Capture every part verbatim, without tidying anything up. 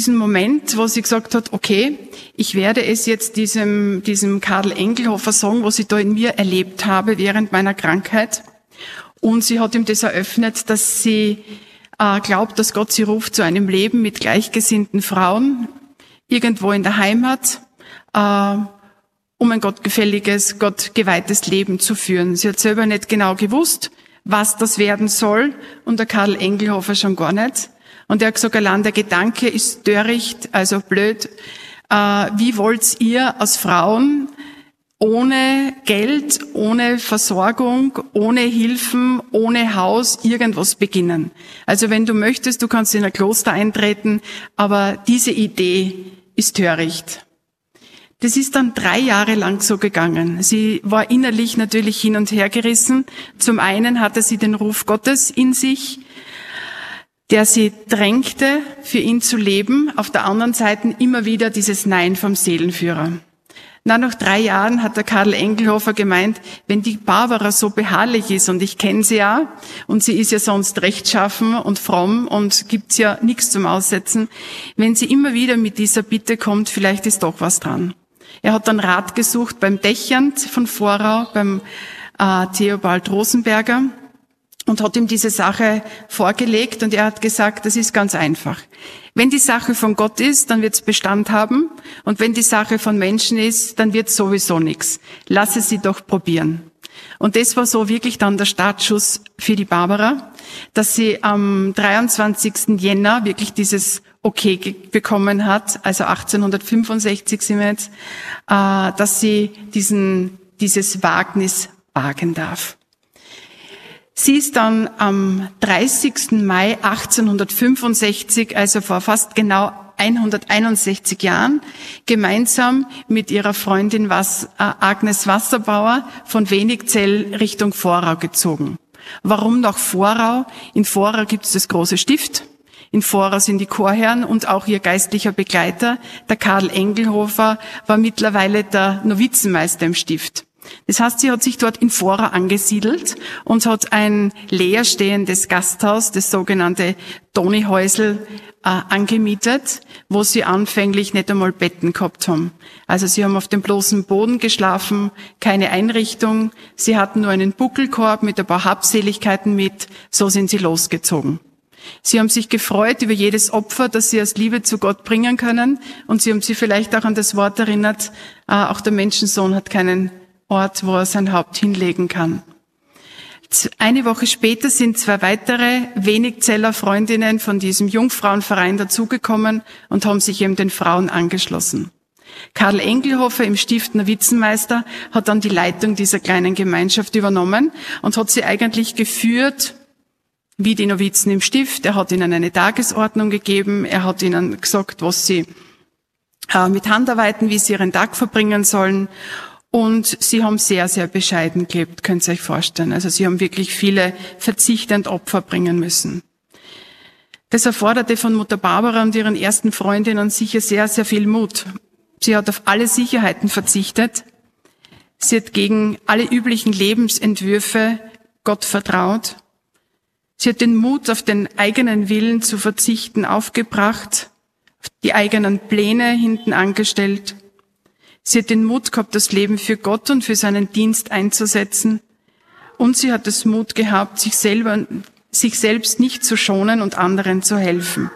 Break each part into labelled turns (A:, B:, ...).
A: diesen Moment, wo sie gesagt hat, okay, ich werde es jetzt diesem, diesem Karl Engelhofer sagen, was ich da in mir erlebt habe während meiner Krankheit. Und sie hat ihm das eröffnet, dass sie äh, glaubt, dass Gott sie ruft zu einem Leben mit gleichgesinnten Frauen, irgendwo in der Heimat, äh, um ein gottgefälliges, gottgeweihtes Leben zu führen. Sie hat selber nicht genau gewusst, was das werden soll, und der Karl Engelhofer schon gar nicht. Und er hat gesagt, allein der Gedanke ist töricht, also blöd. Äh, wie wollt ihr als Frauen ohne Geld, ohne Versorgung, ohne Hilfen, ohne Haus irgendwas beginnen? Also wenn du möchtest, du kannst in ein Kloster eintreten, aber diese Idee ist töricht. Das ist dann drei Jahre lang so gegangen. Sie war innerlich natürlich hin und her gerissen. Zum einen hatte sie den Ruf Gottes in sich, der sie drängte, für ihn zu leben. Auf der anderen Seite immer wieder dieses Nein vom Seelenführer. Na, nach drei Jahren hat der Karl Engelhofer gemeint, wenn die Barbara so beharrlich ist, und ich kenne sie ja, und sie ist ja sonst rechtschaffen und fromm und gibt's ja nichts zum Aussetzen, wenn sie immer wieder mit dieser Bitte kommt, vielleicht ist doch was dran. Er hat dann Rat gesucht beim Dächernd von Vorau, beim äh, Theobald Rosenberger, und hat ihm diese Sache vorgelegt, und er hat gesagt, das ist ganz einfach. Wenn die Sache von Gott ist, dann wird's Bestand haben, und wenn die Sache von Menschen ist, dann wird's sowieso nichts. Lass es sie doch probieren. Und das war so wirklich dann der Startschuss für die Barbara, dass sie am dreiundzwanzigsten Jänner wirklich dieses Okay ge- bekommen hat, also achtzehnhundertfünfundsechzig sind wir jetzt, äh, dass sie diesen, dieses Wagnis wagen darf. Sie ist dann am dreißigsten Mai achtzehnhundertfünfundsechzig, also vor fast genau hunderteinundsechzig Jahren, gemeinsam mit ihrer Freundin Was, äh, Agnes Wasserbauer von Wenigzell Richtung Vorau gezogen. Warum nach Vorau? In Vorau gibt es das große Stift. In Vorau sind die Chorherren und auch ihr geistlicher Begleiter, der Karl Engelhofer, war mittlerweile der Novizenmeister im Stift. Das heißt, sie hat sich dort in Vorau angesiedelt und hat ein leerstehendes Gasthaus, das sogenannte Donihäusl, äh, angemietet, wo sie anfänglich nicht einmal Betten gehabt haben. Also sie haben auf dem bloßen Boden geschlafen, keine Einrichtung, sie hatten nur einen Buckelkorb mit ein paar Habseligkeiten mit, so sind sie losgezogen. Sie haben sich gefreut über jedes Opfer, das sie aus Liebe zu Gott bringen können, und sie haben sich vielleicht auch an das Wort erinnert, äh, auch der Menschensohn hat keinen Ort, wo er sein Haupt hinlegen kann. Eine Woche später sind zwei weitere Wenigzeller Freundinnen von diesem Jungfrauenverein dazugekommen und haben sich eben den Frauen angeschlossen. Karl Engelhofer im Stift Novizenmeister hat dann die Leitung dieser kleinen Gemeinschaft übernommen und hat sie eigentlich geführt wie die Novizen im Stift. Er hat ihnen eine Tagesordnung gegeben, er hat ihnen gesagt, was sie äh, mit Handarbeiten, wie sie ihren Tag verbringen sollen. Und sie haben sehr, sehr bescheiden gelebt, könnt ihr euch vorstellen. Also sie haben wirklich viele Verzichte und Opfer bringen müssen. Das erforderte von Mutter Barbara und ihren ersten Freundinnen sicher sehr, sehr viel Mut. Sie hat auf alle Sicherheiten verzichtet. Sie hat gegen alle üblichen Lebensentwürfe Gott vertraut. Sie hat den Mut, auf den eigenen Willen zu verzichten, aufgebracht, die eigenen Pläne hinten angestellt. Sie hat den Mut gehabt, das Leben für Gott und für seinen Dienst einzusetzen. Und sie hat das Mut gehabt, sich selber, sich selbst nicht zu schonen und anderen zu helfen.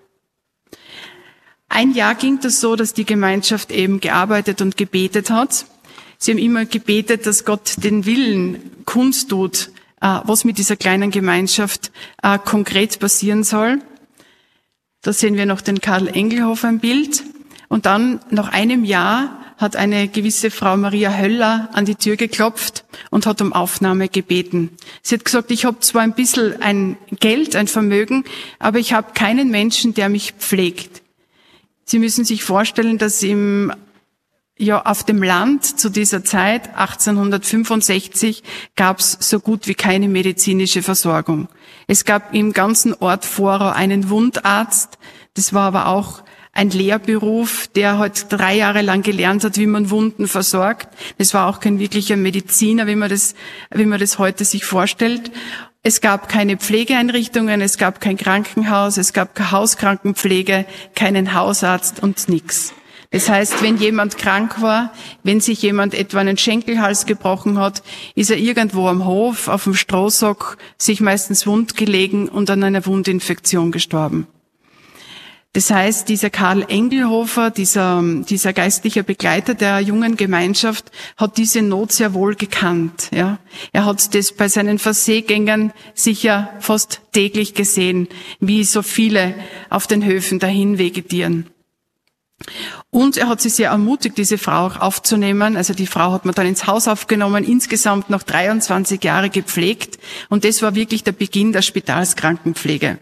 A: Ein Jahr ging das so, dass die Gemeinschaft eben gearbeitet und gebetet hat. Sie haben immer gebetet, dass Gott den Willen kundtut, was mit dieser kleinen Gemeinschaft konkret passieren soll. Da sehen wir noch den Karl Engelhofer im Bild. Und dann, nach einem Jahr, hat eine gewisse Frau Maria Höller an die Tür geklopft und hat um Aufnahme gebeten. Sie hat gesagt, ich habe zwar ein bisschen ein Geld, ein Vermögen, aber ich habe keinen Menschen, der mich pflegt. Sie müssen sich vorstellen, dass im, ja, auf dem Land zu dieser Zeit, achtzehnhundertfünfundsechzig, gab es so gut wie keine medizinische Versorgung. Es gab im ganzen Ort Vorau einen Wundarzt. Das war aber auch ein Lehrberuf, der halt drei Jahre lang gelernt hat, wie man Wunden versorgt. Das war auch kein wirklicher Mediziner, wie man das, wie man das heute sich vorstellt. Es gab keine Pflegeeinrichtungen, es gab kein Krankenhaus, es gab keine Hauskrankenpflege, keinen Hausarzt und nichts. Das heißt, wenn jemand krank war, wenn sich jemand etwa einen Schenkelhals gebrochen hat, ist er irgendwo am Hof, auf dem Strohsack, sich meistens wund gelegen und an einer Wundinfektion gestorben. Das heißt, dieser Karl Engelhofer, dieser, dieser geistliche Begleiter der jungen Gemeinschaft, hat diese Not sehr wohl gekannt, ja. Er hat das bei seinen Verseegängern sicher fast täglich gesehen, wie so viele auf den Höfen dahin vegetieren. Und er hat sie sehr ermutigt, diese Frau auch aufzunehmen. Also die Frau hat man dann ins Haus aufgenommen, insgesamt noch dreiundzwanzig Jahre gepflegt. Und das war wirklich der Beginn der Spitalskrankenpflege.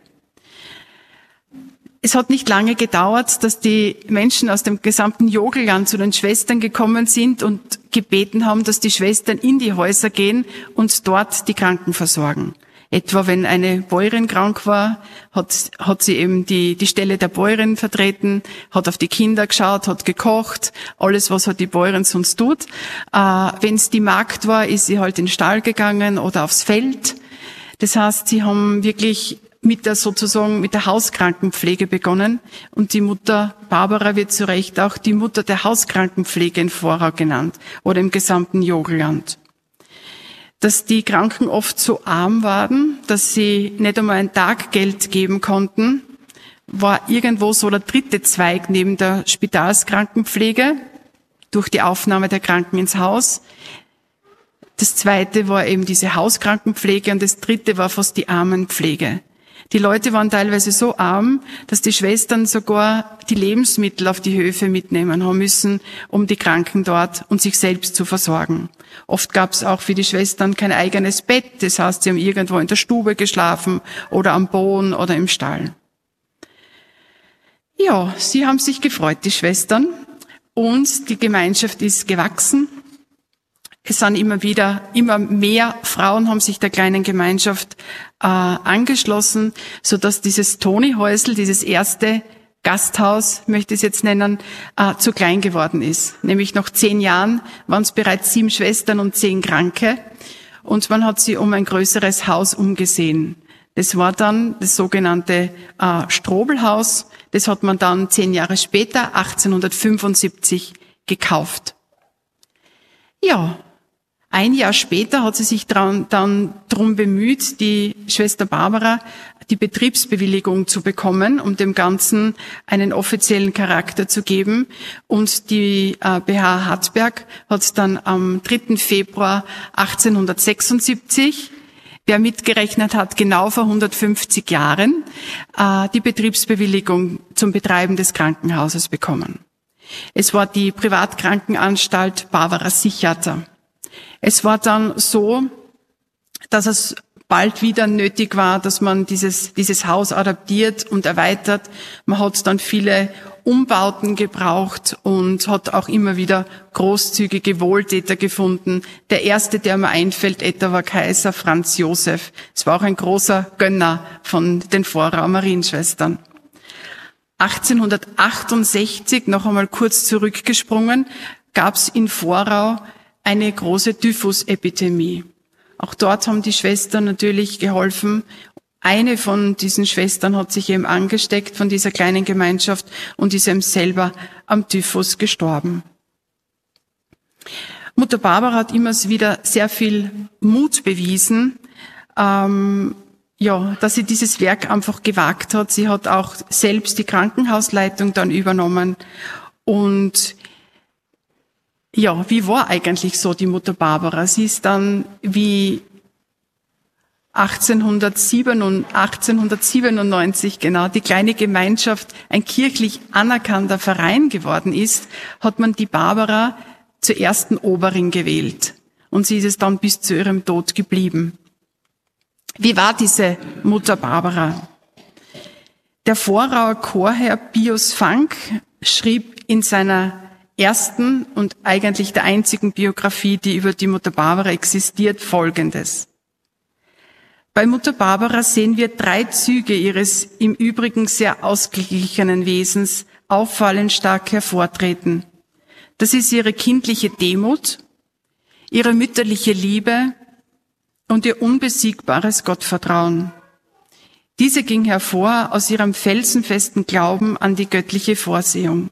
A: Es hat nicht lange gedauert, dass die Menschen aus dem gesamten Jogelland zu den Schwestern gekommen sind und gebeten haben, dass die Schwestern in die Häuser gehen und dort die Kranken versorgen. Etwa wenn eine Bäuerin krank war, hat, hat sie eben die, die Stelle der Bäuerin vertreten, hat auf die Kinder geschaut, hat gekocht, alles, was halt die Bäuerin sonst tut. Äh, wenn es die Magd war, ist sie halt in den Stall gegangen oder aufs Feld. Das heißt, sie haben wirklich mit der sozusagen mit der Hauskrankenpflege begonnen und die Mutter Barbara wird zu Recht auch die Mutter der Hauskrankenpflege in Vorau genannt oder im gesamten Jogelland. Dass die Kranken oft so arm waren, dass sie nicht einmal ein Taggeld geben konnten, war irgendwo so der dritte Zweig neben der Spitalskrankenpflege durch die Aufnahme der Kranken ins Haus. Das zweite war eben diese Hauskrankenpflege und das dritte war fast die Armenpflege. Die Leute waren teilweise so arm, dass die Schwestern sogar die Lebensmittel auf die Höfe mitnehmen haben müssen, um die Kranken dort und sich selbst zu versorgen. Oft gab es auch für die Schwestern kein eigenes Bett, das heißt, sie haben irgendwo in der Stube geschlafen oder am Boden oder im Stall. Ja, sie haben sich gefreut, die Schwestern, und die Gemeinschaft ist gewachsen. Es sind immer wieder, immer mehr Frauen haben sich der kleinen Gemeinschaft äh, angeschlossen, so dass dieses Toni-Häusl, dieses erste Gasthaus, möchte ich es jetzt nennen, äh, zu klein geworden ist. Nämlich nach zehn Jahren waren es bereits sieben Schwestern und zehn Kranke und man hat sie um ein größeres Haus umgesehen. Das war dann das sogenannte äh, Strobelhaus. Das hat man dann zehn Jahre später, achtzehnhundertfünfundsiebzig, gekauft. Ja. Ein Jahr später hat sie sich dran, dann darum bemüht, die Schwester Barbara die Betriebsbewilligung zu bekommen, um dem Ganzen einen offiziellen Charakter zu geben. Und die äh, B H Hartberg hat dann am dritten Februar achtzehnhundertsechsundsiebzig, wer mitgerechnet hat, genau vor hundertfünfzig Jahren, äh, die Betriebsbewilligung zum Betreiben des Krankenhauses bekommen. Es war die Privatkrankenanstalt Barbara Sichater. Es war dann so, dass es bald wieder nötig war, dass man dieses, dieses Haus adaptiert und erweitert. Man hat dann viele Umbauten gebraucht und hat auch immer wieder großzügige Wohltäter gefunden. Der erste, der mir einfällt, etwa war Kaiser Franz Josef. Es war auch ein großer Gönner von den Vorauer Marienschwestern. achtzehnhundertachtundsechzig, noch einmal kurz zurückgesprungen, gab es in Vorau eine große Typhusepidemie. Auch dort haben die Schwestern natürlich geholfen. Eine von diesen Schwestern hat sich eben angesteckt von dieser kleinen Gemeinschaft und ist eben selber am Typhus gestorben. Mutter Barbara hat immer wieder sehr viel Mut bewiesen, ähm, ja, dass sie dieses Werk einfach gewagt hat. Sie hat auch selbst die Krankenhausleitung dann übernommen und ja, wie war eigentlich so die Mutter Barbara? Sie ist dann, wie achtzehnhundertsiebenundneunzig genau die kleine Gemeinschaft ein kirchlich anerkannter Verein geworden ist, hat man die Barbara zur ersten Oberin gewählt. Und sie ist es dann bis zu ihrem Tod geblieben. Wie war diese Mutter Barbara? Der Vorauer Chorherr Pius Fanck schrieb in seiner ersten und eigentlich der einzigen Biografie, die über die Mutter Barbara existiert, Folgendes. Bei Mutter Barbara sehen wir drei Züge ihres im Übrigen sehr ausgeglichenen Wesens auffallend stark hervortreten. Das ist ihre kindliche Demut, ihre mütterliche Liebe und ihr unbesiegbares Gottvertrauen. Diese ging hervor aus ihrem felsenfesten Glauben an die göttliche Vorsehung.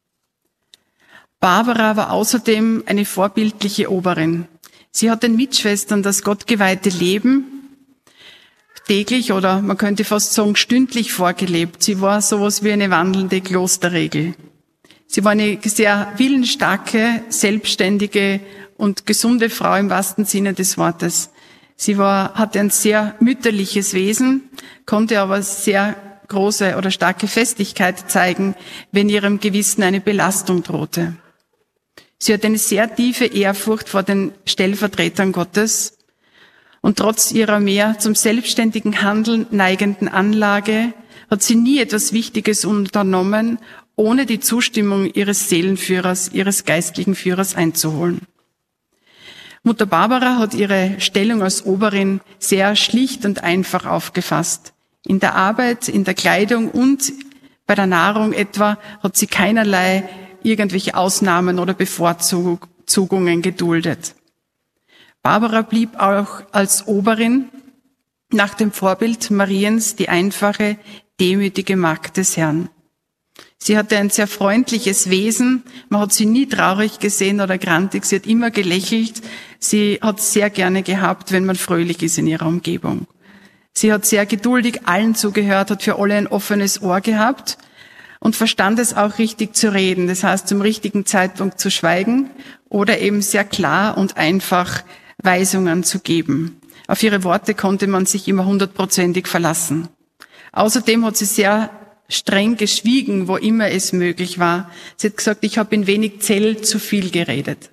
A: Barbara war außerdem eine vorbildliche Oberin. Sie hat den Mitschwestern das gottgeweihte Leben täglich oder man könnte fast sagen stündlich vorgelebt. Sie war sowas wie eine wandelnde Klosterregel. Sie war eine sehr willensstarke, selbstständige und gesunde Frau im wahrsten Sinne des Wortes. Sie war, hatte ein sehr mütterliches Wesen, konnte aber sehr große oder starke Festigkeit zeigen, wenn ihrem Gewissen eine Belastung drohte. Sie hat eine sehr tiefe Ehrfurcht vor den Stellvertretern Gottes und trotz ihrer mehr zum selbstständigen Handeln neigenden Anlage hat sie nie etwas Wichtiges unternommen, ohne die Zustimmung ihres Seelenführers, ihres geistlichen Führers einzuholen. Mutter Barbara hat ihre Stellung als Oberin sehr schlicht und einfach aufgefasst. In der Arbeit, in der Kleidung und bei der Nahrung etwa hat sie keinerlei irgendwelche Ausnahmen oder Bevorzugungen geduldet. Barbara blieb auch als Oberin nach dem Vorbild Mariens die einfache, demütige Magd des Herrn. Sie hatte ein sehr freundliches Wesen, man hat sie nie traurig gesehen oder grantig, sie hat immer gelächelt, sie hat sehr gerne gehabt, wenn man fröhlich ist in ihrer Umgebung. Sie hat sehr geduldig allen zugehört, hat für alle ein offenes Ohr gehabt und verstand es auch richtig zu reden, das heißt zum richtigen Zeitpunkt zu schweigen oder eben sehr klar und einfach Weisungen zu geben. Auf ihre Worte konnte man sich immer hundertprozentig verlassen. Außerdem hat sie sehr streng geschwiegen, wo immer es möglich war. Sie hat gesagt, ich habe in wenig Zell zu viel geredet.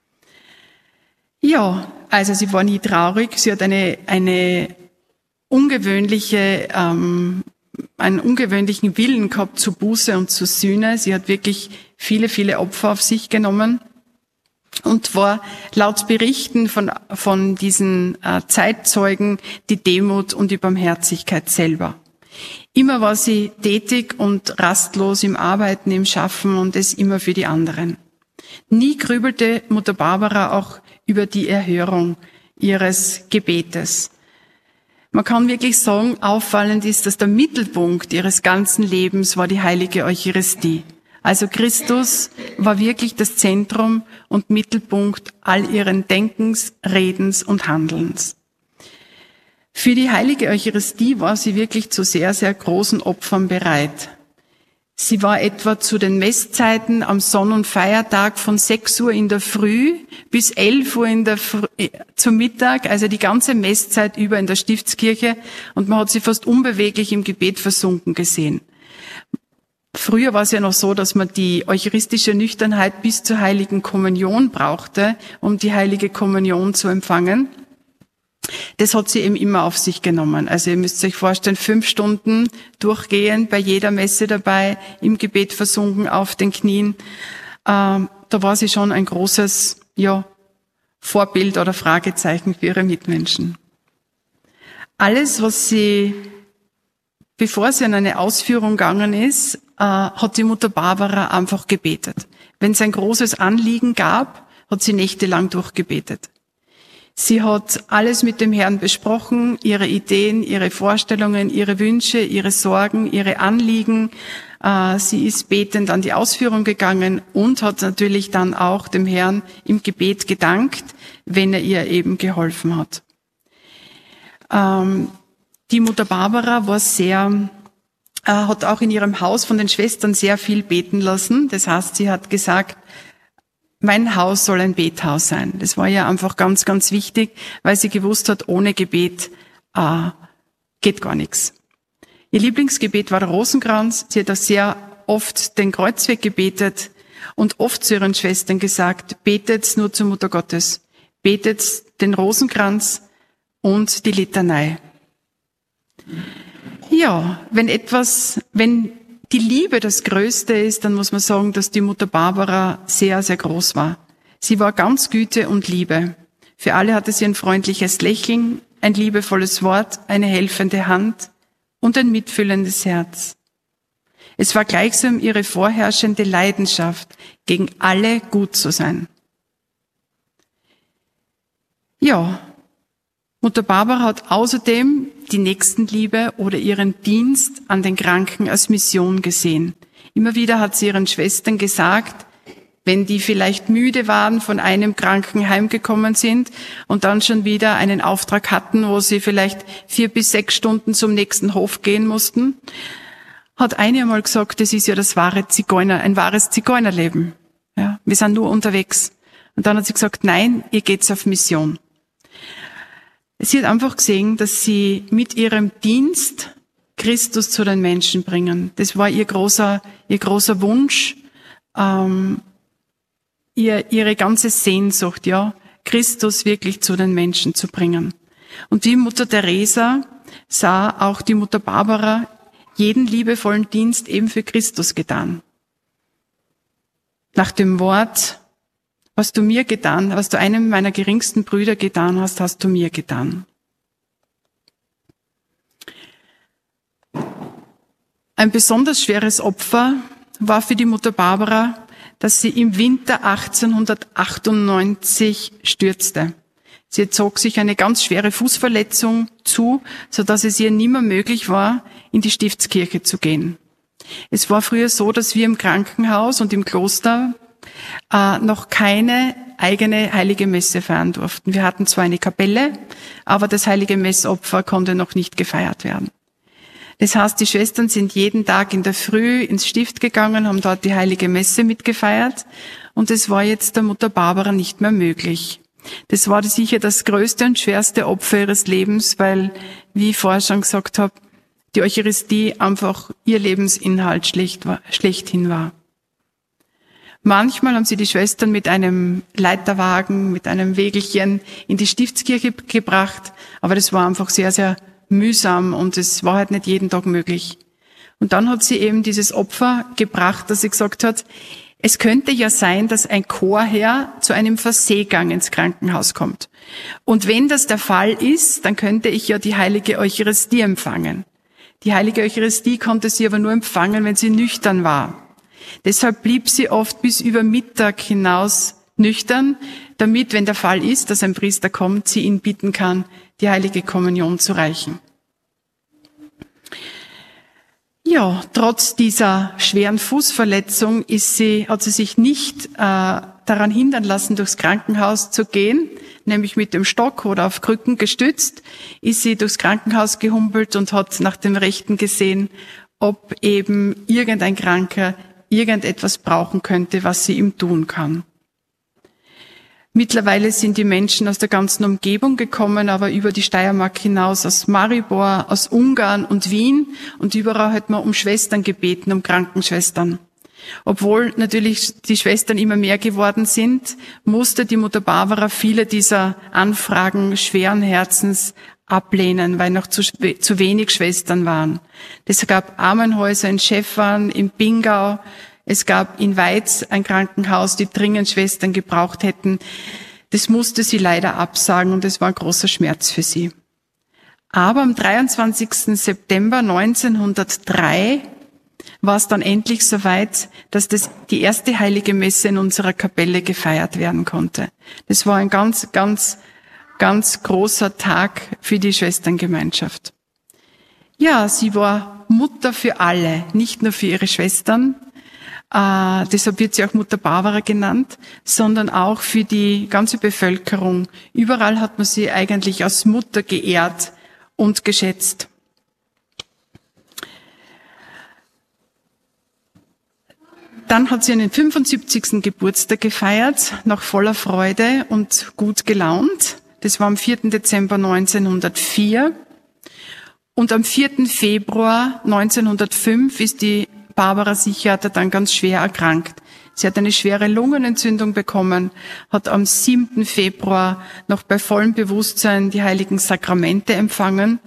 A: Ja, also sie war nie traurig. Sie hat eine eine ungewöhnliche ähm, einen ungewöhnlichen Willen gehabt zu Buße und zu Sühne. Sie hat wirklich viele, viele Opfer auf sich genommen und war laut Berichten von von diesen äh, Zeitzeugen die Demut und die Barmherzigkeit selber. Immer war sie tätig und rastlos im Arbeiten, im Schaffen und es immer für die anderen. Nie grübelte Mutter Barbara auch über die Erhörung ihres Gebetes. Man kann wirklich sagen, auffallend ist, dass der Mittelpunkt ihres ganzen Lebens war die heilige Eucharistie. Also Christus war wirklich das Zentrum und Mittelpunkt all ihren Denkens, Redens und Handelns. Für die heilige Eucharistie war sie wirklich zu sehr, sehr großen Opfern bereit. Sie war etwa zu den Messzeiten am Sonn- und Feiertag von sechs Uhr in der Früh bis elf Uhr in der Früh, zum Mittag, also die ganze Messzeit über in der Stiftskirche, und man hat sie fast unbeweglich im Gebet versunken gesehen. Früher war es ja noch so, dass man die eucharistische Nüchternheit bis zur heiligen Kommunion brauchte, um die heilige Kommunion zu empfangen. Das hat sie eben immer auf sich genommen. Also ihr müsst euch vorstellen, fünf Stunden durchgehend bei jeder Messe dabei, im Gebet versunken, auf den Knien. Ähm, da war sie schon ein großes, ja, Vorbild oder Fragezeichen für ihre Mitmenschen. Alles, was sie, bevor sie an eine Ausführung gegangen ist, äh, hat die Mutter Barbara einfach gebetet. Wenn es ein großes Anliegen gab, hat sie nächtelang durchgebetet. Sie hat alles mit dem Herrn besprochen, ihre Ideen, ihre Vorstellungen, ihre Wünsche, ihre Sorgen, ihre Anliegen. Sie ist betend an die Ausführung gegangen und hat natürlich dann auch dem Herrn im Gebet gedankt, wenn er ihr eben geholfen hat. Die Mutter Barbara war sehr, hat auch in ihrem Haus von den Schwestern sehr viel beten lassen. Das heißt, sie hat gesagt, mein Haus soll ein Bethaus sein. Das war ja einfach ganz, ganz wichtig, weil sie gewusst hat, ohne Gebet äh, geht gar nichts. Ihr Lieblingsgebet war der Rosenkranz. Sie hat auch sehr oft den Kreuzweg gebetet und oft zu ihren Schwestern gesagt, betet nur zur Mutter Gottes, betet den Rosenkranz und die Litanei. Ja, wenn etwas, wenn die Liebe das Größte ist, dann muss man sagen, dass die Mutter Barbara sehr, sehr groß war. Sie war ganz Güte und Liebe. Für alle hatte sie ein freundliches Lächeln, ein liebevolles Wort, eine helfende Hand und ein mitfühlendes Herz. Es war gleichsam ihre vorherrschende Leidenschaft, gegen alle gut zu sein. Ja, Mutter Barbara hat außerdem die Nächstenliebe oder ihren Dienst an den Kranken als Mission gesehen. Immer wieder hat sie ihren Schwestern gesagt, wenn die vielleicht müde waren, von einem Kranken heimgekommen sind und dann schon wieder einen Auftrag hatten, wo sie vielleicht vier bis sechs Stunden zum nächsten Hof gehen mussten, hat eine einmal gesagt, das ist ja das wahre Zigeuner, ein wahres Zigeunerleben. Ja, wir sind nur unterwegs. Und dann hat sie gesagt, nein, ihr geht's auf Mission. Sie hat einfach gesehen, dass sie mit ihrem Dienst Christus zu den Menschen bringen. Das war ihr großer, ihr großer Wunsch, ähm, ihr, ihre ganze Sehnsucht, ja, Christus wirklich zu den Menschen zu bringen. Und wie Mutter Teresa sah auch die Mutter Barbara jeden liebevollen Dienst eben für Christus getan. Nach dem Wort, was du mir getan, was du einem meiner geringsten Brüder getan hast, hast du mir getan. Ein besonders schweres Opfer war für die Mutter Barbara, dass sie im Winter achtzehnhundertachtundneunzig stürzte. Sie zog sich eine ganz schwere Fußverletzung zu, so dass es ihr nicht mehr möglich war, in die Stiftskirche zu gehen. Es war früher so, dass wir im Krankenhaus und im Kloster äh, noch keine eigene heilige Messe feiern durften. Wir hatten zwar eine Kapelle, aber das heilige Messopfer konnte noch nicht gefeiert werden. Das heißt, die Schwestern sind jeden Tag in der Früh ins Stift gegangen, haben dort die heilige Messe mitgefeiert und es war jetzt der Mutter Barbara nicht mehr möglich. Das war sicher das größte und schwerste Opfer ihres Lebens, weil, wie ich vorher schon gesagt habe, die Eucharistie einfach ihr Lebensinhalt schlecht war, schlechthin war. Manchmal haben sie die Schwestern mit einem Leiterwagen, mit einem Wägelchen in die Stiftskirche gebracht, aber das war einfach sehr, sehr mühsam und es war halt nicht jeden Tag möglich. Und dann hat sie eben dieses Opfer gebracht, dass sie gesagt hat, es könnte ja sein, dass ein Chorherr zu einem Verseegang ins Krankenhaus kommt. Und wenn das der Fall ist, dann könnte ich ja die heilige Eucharistie empfangen. Die heilige Eucharistie konnte sie aber nur empfangen, wenn sie nüchtern war. Deshalb blieb sie oft bis über Mittag hinaus nüchtern, damit, wenn der Fall ist, dass ein Priester kommt, sie ihn bitten kann, die heilige Kommunion zu reichen. Ja, trotz dieser schweren Fußverletzung ist sie, hat sie sich nicht äh, daran hindern lassen, durchs Krankenhaus zu gehen, nämlich mit dem Stock oder auf Krücken gestützt, ist sie durchs Krankenhaus gehumpelt und hat nach dem Rechten gesehen, ob eben irgendein Kranker irgendetwas brauchen könnte, was sie ihm tun kann. Mittlerweile sind die Menschen aus der ganzen Umgebung gekommen, aber über die Steiermark hinaus, aus Maribor, aus Ungarn und Wien. Und überall hat man um Schwestern gebeten, um Krankenschwestern. Obwohl natürlich die Schwestern immer mehr geworden sind, musste die Mutter Barbara viele dieser Anfragen schweren Herzens ablehnen, weil noch zu, zu wenig Schwestern waren. Es gab Armenhäuser in Schäffern, in Pingau. Es gab in Weiz ein Krankenhaus, die dringend Schwestern gebraucht hätten. Das musste sie leider absagen und es war ein großer Schmerz für sie. Aber am dreiundzwanzigsten September neunzehnhundertdrei war es dann endlich soweit, dass das die erste heilige Messe in unserer Kapelle gefeiert werden konnte. Das war ein ganz, ganz, ganz großer Tag für die Schwesterngemeinschaft. Ja, sie war Mutter für alle, nicht nur für ihre Schwestern, Äh, deshalb wird sie auch Mutter Barbara genannt, sondern auch für die ganze Bevölkerung. Überall hat man sie eigentlich als Mutter geehrt und geschätzt. Dann hat sie einen fünfundsiebzigsten Geburtstag gefeiert, nach voller Freude und gut gelaunt. Das war am vierten Dezember neunzehnhundertvier. Und am vierten Februar neunzehnhundertfünf ist die Barbara Sichert dann ganz schwer erkrankt. Sie hat eine schwere Lungenentzündung bekommen, hat am siebten Februar noch bei vollem Bewusstsein die heiligen Sakramente empfangen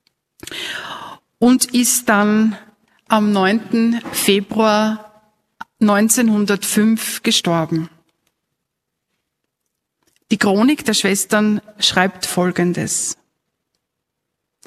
A: und ist dann am neunten Februar neunzehnhundertfünf gestorben. Die Chronik der Schwestern schreibt Folgendes.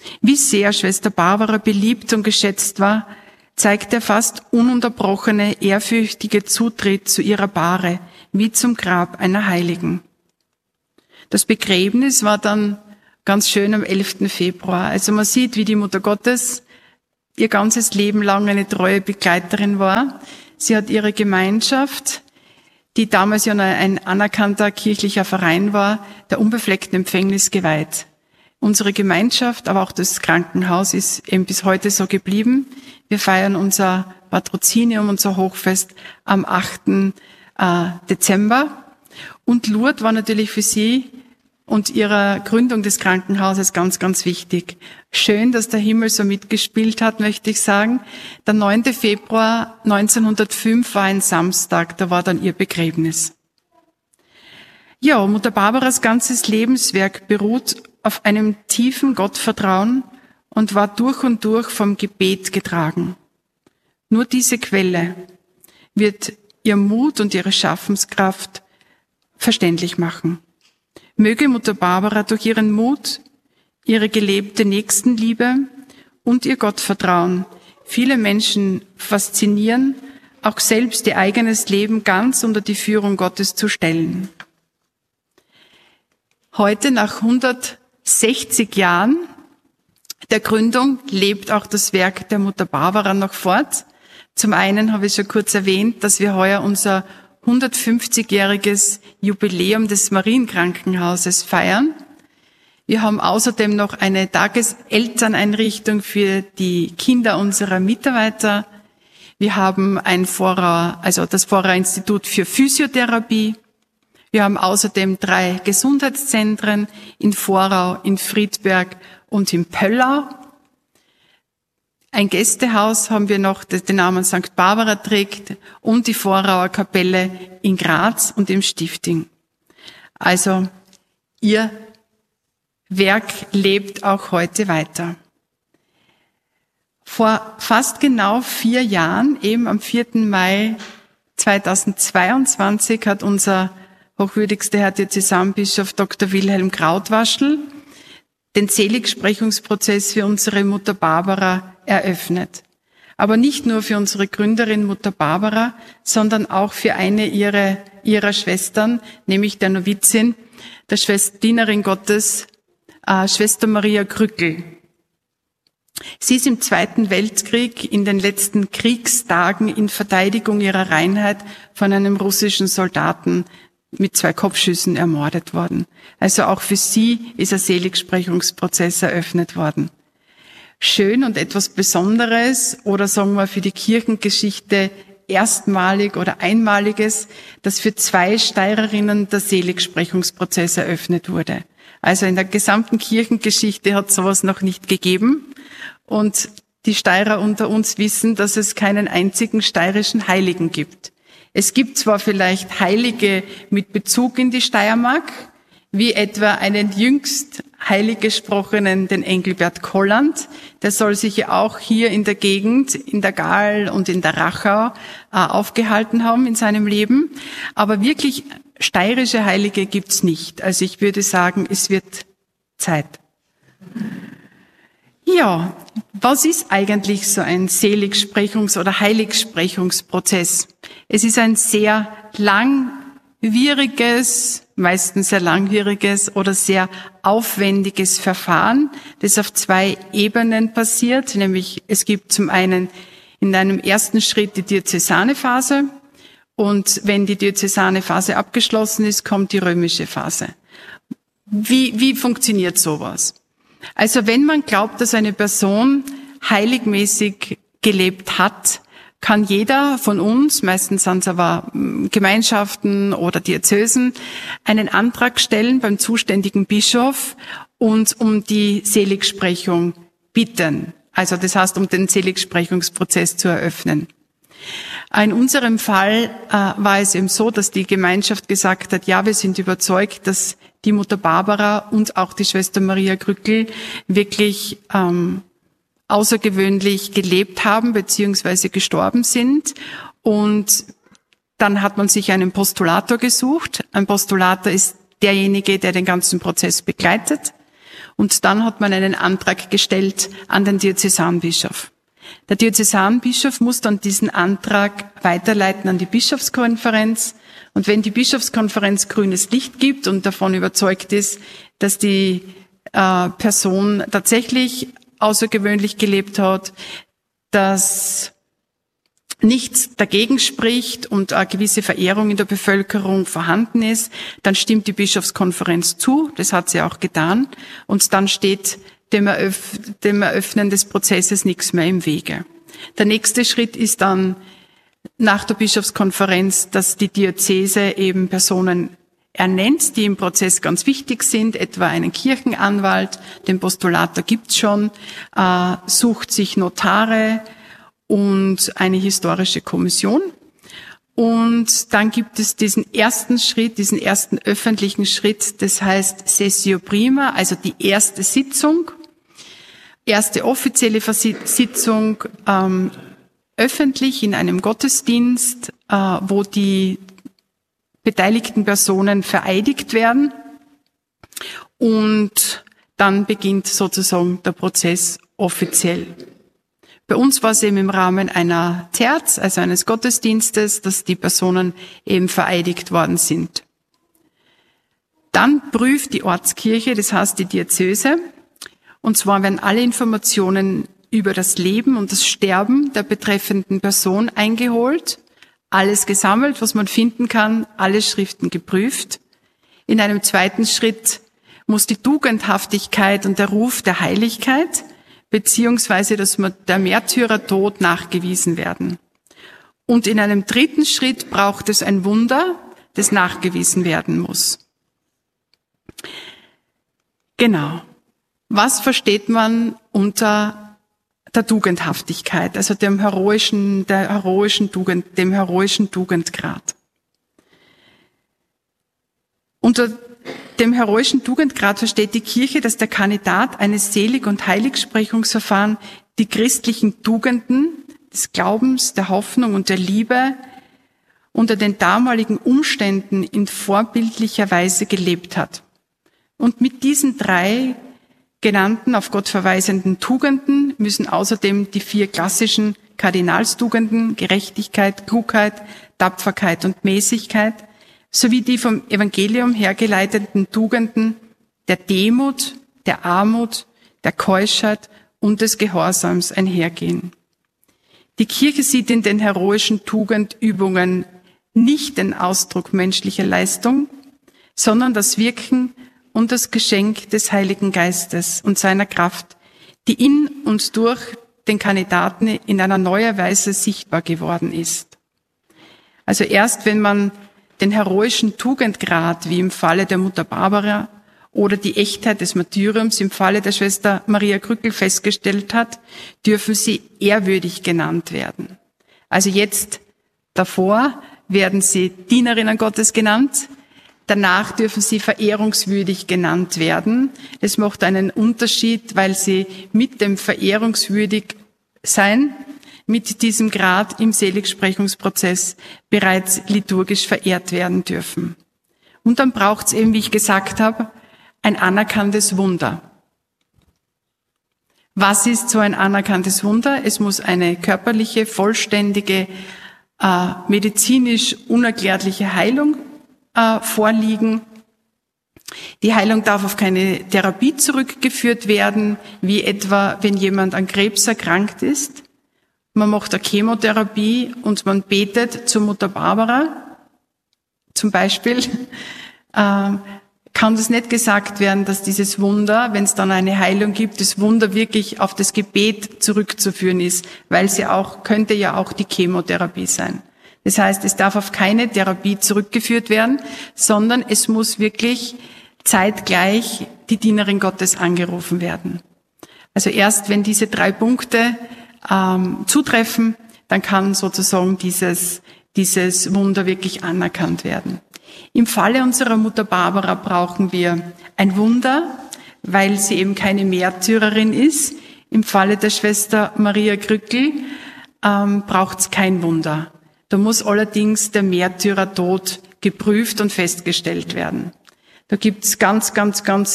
A: Wie sehr Schwester Barbara beliebt und geschätzt war, zeigt der fast ununterbrochene, ehrfürchtige Zutritt zu ihrer Bahre, wie zum Grab einer Heiligen. Das Begräbnis war dann ganz schön am elften Februar. Also man sieht, wie die Mutter Gottes ihr ganzes Leben lang eine treue Begleiterin war. Sie hat ihre Gemeinschaft, die damals ja noch ein anerkannter kirchlicher Verein war, der unbefleckten Empfängnis geweiht. Unsere Gemeinschaft, aber auch das Krankenhaus ist eben bis heute so geblieben. Wir feiern unser Patrozinium, unser Hochfest am achten Dezember. Und Lourdes war natürlich für sie und ihrer Gründung des Krankenhauses ganz, ganz wichtig. Schön, dass der Himmel so mitgespielt hat, möchte ich sagen. Der neunte Februar neunzehnhundertfünf war ein Samstag, da war dann ihr Begräbnis. Ja, Mutter Barbaras ganzes Lebenswerk beruht auf einem tiefen Gottvertrauen und war durch und durch vom Gebet getragen. Nur diese Quelle wird ihr Mut und ihre Schaffenskraft verständlich machen. Möge Mutter Barbara durch ihren Mut, ihre gelebte Nächstenliebe und ihr Gottvertrauen viele Menschen faszinieren, auch selbst ihr eigenes Leben ganz unter die Führung Gottes zu stellen. Heute, nach hundertsechzig Jahren der Gründung, lebt auch das Werk der Mutter Barbara noch fort. Zum einen habe ich schon kurz erwähnt, dass wir heuer unser hundertfünfzigjähriges Jubiläum des Marienkrankenhauses feiern. Wir haben außerdem noch eine Tageselterneinrichtung für die Kinder unserer Mitarbeiter. Wir haben ein Vorrauer, also das Vorrauer Institut für Physiotherapie. Wir haben außerdem drei Gesundheitszentren in Vorrau, in Friedberg und in Pöllau. Ein Gästehaus haben wir noch, das den Namen Sankt Barbara trägt, und die Vorrauer Kapelle in Graz und im Stifting. Also ihr Werk lebt auch heute weiter. Vor fast genau vier Jahren, eben am vierten Mai zweitausendzweiundzwanzig, hat unser hochwürdigster Herr Diözesanbischof Doktor Wilhelm Krautwaschel den Seligsprechungsprozess für unsere Mutter Barbara eröffnet. Aber nicht nur für unsere Gründerin Mutter Barbara, sondern auch für eine ihrer, ihrer Schwestern, nämlich der Novizin, der Schwester, Dienerin Gottes, äh, Schwester Maria Krückel. Sie ist im Zweiten Weltkrieg in den letzten Kriegstagen in Verteidigung ihrer Reinheit von einem russischen Soldaten mit zwei Kopfschüssen ermordet worden. Also auch für sie ist ein Seligsprechungsprozess eröffnet worden. Schön und etwas Besonderes oder sagen wir für die Kirchengeschichte erstmalig oder einmaliges, dass für zwei Steirerinnen der Seligsprechungsprozess eröffnet wurde. Also in der gesamten Kirchengeschichte hat sowas noch nicht gegeben. Und die Steirer unter uns wissen, dass es keinen einzigen steirischen Heiligen gibt. Es gibt zwar vielleicht Heilige mit Bezug in die Steiermark, wie etwa einen jüngst heilig gesprochenen, den Engelbert Kolland. Der soll sich ja auch hier in der Gegend, in der Gaal und in der Rachau äh, aufgehalten haben in seinem Leben. Aber wirklich steirische Heilige gibt's nicht. Also ich würde sagen, es wird Zeit. Ja, was ist eigentlich so ein Seligsprechungs- oder Heiligsprechungsprozess? Es ist ein sehr langwieriges, meistens sehr langwieriges oder sehr aufwendiges Verfahren, das auf zwei Ebenen passiert. Nämlich es gibt zum einen in einem ersten Schritt die diözesane Phase und wenn die diözesane Phase abgeschlossen ist, kommt die römische Phase. Wie, wie funktioniert sowas? Also wenn man glaubt, dass eine Person heiligmäßig gelebt hat, kann jeder von uns, meistens sind es aber Gemeinschaften oder Diözesen, einen Antrag stellen beim zuständigen Bischof und um die Seligsprechung bitten. Also das heißt, um den Seligsprechungsprozess zu eröffnen. In unserem Fall äh, war es eben so, dass die Gemeinschaft gesagt hat, ja, wir sind überzeugt, dass die Mutter Barbara und auch die Schwester Maria Krückel wirklich ähm, außergewöhnlich gelebt haben beziehungsweise gestorben sind. Und dann hat man sich einen Postulator gesucht. Ein Postulator ist derjenige, der den ganzen Prozess begleitet. Und dann hat man einen Antrag gestellt an den Diözesanbischof. Der Diözesanbischof muss dann diesen Antrag weiterleiten an die Bischofskonferenz. Und wenn die Bischofskonferenz grünes Licht gibt und davon überzeugt ist, dass die äh, Person tatsächlich außergewöhnlich gelebt hat, dass nichts dagegen spricht und eine gewisse Verehrung in der Bevölkerung vorhanden ist, dann stimmt die Bischofskonferenz zu. Das hat sie auch getan. Und dann steht dem, Eröff- dem Eröffnen des Prozesses nichts mehr im Wege. Der nächste Schritt ist dann nach der Bischofskonferenz, dass die Diözese eben Personen ernennt, die im Prozess ganz wichtig sind, etwa einen Kirchenanwalt, den Postulator gibt's schon, äh, sucht sich Notare und eine historische Kommission. Und dann gibt es diesen ersten Schritt, diesen ersten öffentlichen Schritt, das heißt Sessio Prima, also die erste Sitzung, erste offizielle Sitzung, ähm, öffentlich in einem Gottesdienst, äh, wo die beteiligten Personen vereidigt werden. Und dann beginnt sozusagen der Prozess offiziell. Bei uns war es eben im Rahmen einer Terz, also eines Gottesdienstes, dass die Personen eben vereidigt worden sind. Dann prüft die Ortskirche, das heißt die Diözese, und zwar werden alle Informationen über das Leben und das Sterben der betreffenden Person eingeholt, alles gesammelt, was man finden kann, alle Schriften geprüft. In einem zweiten Schritt muss die Tugendhaftigkeit und der Ruf der Heiligkeit beziehungsweise dass der Märtyrertod nachgewiesen werden. Und in einem dritten Schritt braucht es ein Wunder, das nachgewiesen werden muss. Genau. Was versteht man unter der Tugendhaftigkeit, also dem heroischen, der heroischen Tugend, dem heroischen Tugendgrad? Unter dem heroischen Tugendgrad versteht die Kirche, dass der Kandidat eines Selig- und Heiligsprechungsverfahren die christlichen Tugenden des Glaubens, der Hoffnung und der Liebe unter den damaligen Umständen in vorbildlicher Weise gelebt hat. Und mit diesen drei genannten, auf Gott verweisenden Tugenden müssen außerdem die vier klassischen Kardinalstugenden, Gerechtigkeit, Klugheit, Tapferkeit und Mäßigkeit, sowie die vom Evangelium hergeleiteten Tugenden der Demut, der Armut, der Keuschheit und des Gehorsams einhergehen. Die Kirche sieht in den heroischen Tugendübungen nicht den Ausdruck menschlicher Leistung, sondern das Wirken und das Geschenk des Heiligen Geistes und seiner Kraft, die in und durch den Kandidaten in einer neuen Weise sichtbar geworden ist. Also erst wenn man den heroischen Tugendgrad, wie im Falle der Mutter Barbara, oder die Echtheit des Martyriums im Falle der Schwester Maria Krückel festgestellt hat, dürfen sie ehrwürdig genannt werden. Also jetzt davor werden sie Dienerinnen Gottes genannt, danach dürfen sie verehrungswürdig genannt werden. Es macht einen Unterschied, weil sie mit dem verehrungswürdig sein, mit diesem Grad im Seligsprechungsprozess bereits liturgisch verehrt werden dürfen. Und dann braucht es eben, wie ich gesagt habe, ein anerkanntes Wunder. Was ist so ein anerkanntes Wunder? Es muss eine körperliche, vollständige, äh, medizinisch unerklärliche Heilung äh, vorliegen. Die Heilung darf auf keine Therapie zurückgeführt werden, wie etwa, wenn jemand an Krebs erkrankt ist. Man macht eine Chemotherapie und man betet zur Mutter Barbara, zum Beispiel, äh, kann das nicht gesagt werden, dass dieses Wunder, wenn es dann eine Heilung gibt, das Wunder wirklich auf das Gebet zurückzuführen ist, weil sie auch, könnte ja auch die Chemotherapie sein. Das heißt, es darf auf keine Therapie zurückgeführt werden, sondern es muss wirklich zeitgleich die Dienerin Gottes angerufen werden. Also erst wenn diese drei Punkte ähm, zutreffen, dann kann sozusagen dieses, dieses Wunder wirklich anerkannt werden. Im Falle unserer Mutter Barbara brauchen wir ein Wunder, weil sie eben keine Märtyrerin ist. Im Falle der Schwester Maria Krückel ähm, braucht es kein Wunder. Da muss allerdings der Märtyrertod geprüft und festgestellt werden. Da gibt es ganz, ganz, ganz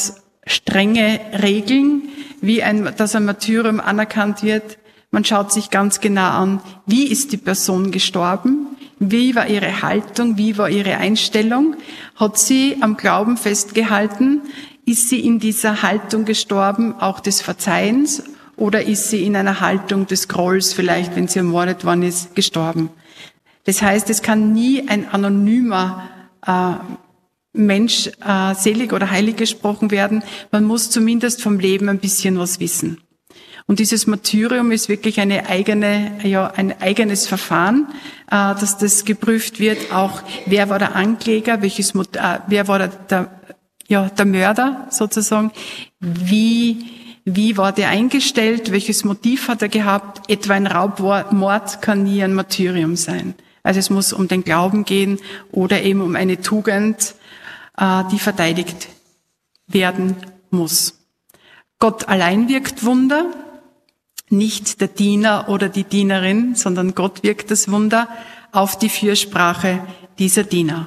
A: strenge Regeln, wie ein, dass ein Martyrium anerkannt wird. Man schaut sich ganz genau an, wie ist die Person gestorben, wie war ihre Haltung, wie war ihre Einstellung, hat sie am Glauben festgehalten, ist sie in dieser Haltung gestorben, auch des Verzeihens, oder ist sie in einer Haltung des Grolls, vielleicht wenn sie ermordet worden ist, gestorben. Das heißt, es kann nie ein anonymer äh, Mensch äh, selig oder heilig gesprochen werden. Man muss zumindest vom Leben ein bisschen was wissen. Und dieses Martyrium ist wirklich eine eigene, ja, ein eigenes Verfahren, äh, dass das geprüft wird. Auch wer war der Ankläger, welches, äh, wer war der, der, ja, der Mörder sozusagen, wie wie war der eingestellt, welches Motiv hat er gehabt. Etwa ein Raubmord kann nie ein Martyrium sein. Also es muss um den Glauben gehen oder eben um eine Tugend, äh, die verteidigt werden muss. Gott allein wirkt Wunder. Nicht der Diener oder die Dienerin, sondern Gott wirkt das Wunder auf die Fürsprache dieser Diener.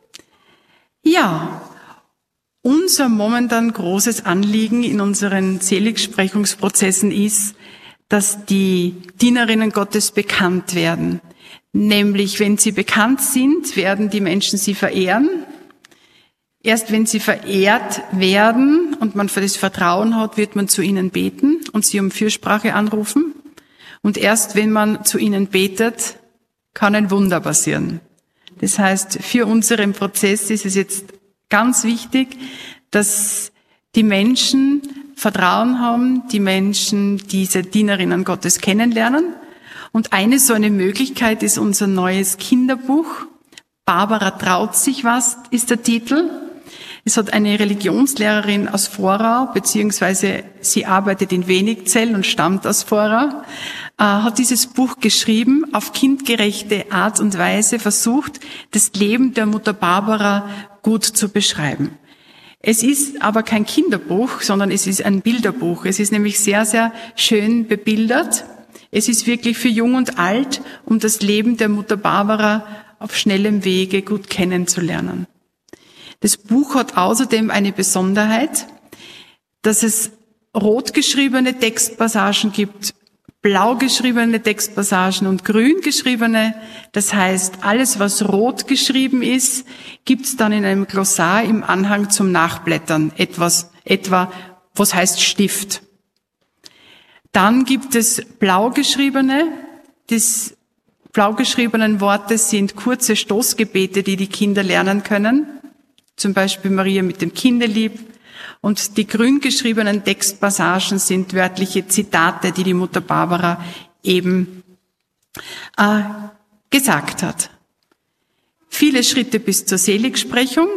A: Ja, unser momentan großes Anliegen in unseren Seligsprechungsprozessen ist, dass die Dienerinnen Gottes bekannt werden. Nämlich, wenn sie bekannt sind, werden die Menschen sie verehren. Erst wenn sie verehrt werden und man für das Vertrauen hat, wird man zu ihnen beten und sie um Fürsprache anrufen. Und erst wenn man zu ihnen betet, kann ein Wunder passieren. Das heißt, für unseren Prozess ist es jetzt ganz wichtig, dass die Menschen Vertrauen haben, die Menschen diese Dienerinnen Gottes kennenlernen. Und eine so eine Möglichkeit ist unser neues Kinderbuch. Barbara traut sich was, ist der Titel. Es hat eine Religionslehrerin aus Vorau, beziehungsweise sie arbeitet in Wenigzell und stammt aus Vorau, äh, hat dieses Buch geschrieben, auf kindgerechte Art und Weise versucht, das Leben der Mutter Barbara gut zu beschreiben. Es ist aber kein Kinderbuch, sondern es ist ein Bilderbuch. Es ist nämlich sehr, sehr schön bebildert. Es ist wirklich für Jung und Alt, um das Leben der Mutter Barbara auf schnellem Wege gut kennenzulernen. Das Buch hat außerdem eine Besonderheit, dass es rot geschriebene Textpassagen gibt, blau geschriebene Textpassagen und grün geschriebene. Das heißt, alles, was rot geschrieben ist, gibt es dann in einem Glossar im Anhang zum Nachblättern. Etwas, etwa, was heißt Stift. Dann gibt es blau geschriebene. Das blau geschriebenen Worte sind kurze Stoßgebete, die die Kinder lernen können. Zum Beispiel Maria mit dem Kinderlieb. Und die grün geschriebenen Textpassagen sind wörtliche Zitate, die die Mutter Barbara eben äh, gesagt hat. Viele Schritte bis zur Seligsprechung.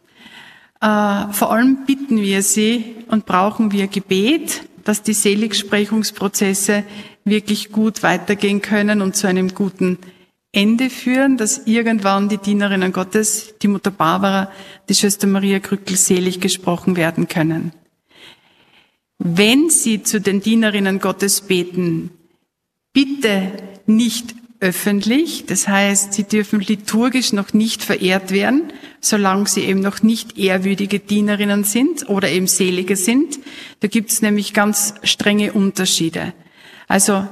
A: Äh, vor allem bitten wir sie und brauchen wir Gebet, dass die Seligsprechungsprozesse wirklich gut weitergehen können und zu einem guten Ende führen, dass irgendwann die Dienerinnen Gottes, die Mutter Barbara, die Schwester Maria Krückel selig gesprochen werden können. Wenn Sie zu den Dienerinnen Gottes beten, bitte nicht öffentlich, das heißt, Sie dürfen liturgisch noch nicht verehrt werden, solange Sie eben noch nicht ehrwürdige Dienerinnen sind oder eben Selige sind. Da gibt es nämlich ganz strenge Unterschiede. Also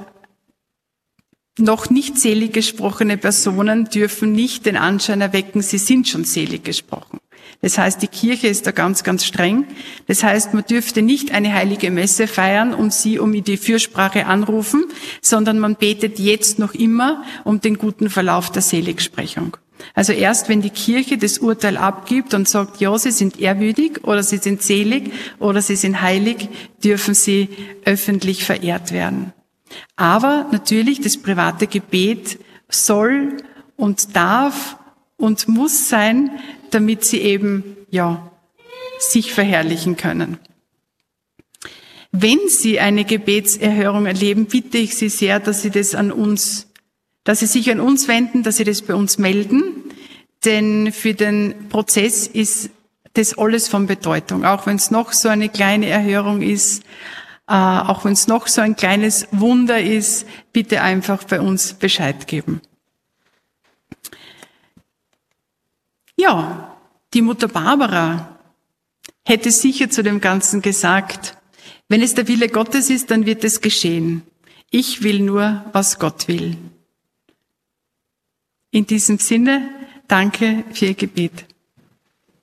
A: noch nicht selig gesprochene Personen dürfen nicht den Anschein erwecken, sie sind schon selig gesprochen. Das heißt, die Kirche ist da ganz, ganz streng. Das heißt, man dürfte nicht eine heilige Messe feiern und sie um die Fürsprache anrufen, sondern man betet jetzt noch immer um den guten Verlauf der Seligsprechung. Also erst wenn die Kirche das Urteil abgibt und sagt, ja, sie sind ehrwürdig oder sie sind selig oder sie sind heilig, dürfen sie öffentlich verehrt werden. Aber natürlich, das private Gebet soll und darf und muss sein, damit sie eben, ja, sich verherrlichen können. Wenn Sie eine Gebetserhörung erleben, bitte ich Sie sehr, dass Sie das an uns, dass Sie sich an uns wenden, dass Sie das bei uns melden, denn für den Prozess ist das alles von Bedeutung, auch wenn es noch so eine kleine Erhörung ist. Äh, auch wenn es noch so ein kleines Wunder ist, bitte einfach bei uns Bescheid geben. Ja, die Mutter Barbara hätte sicher zu dem Ganzen gesagt, wenn es der Wille Gottes ist, dann wird es geschehen. Ich will nur, was Gott will. In diesem Sinne, danke für Ihr Gebet.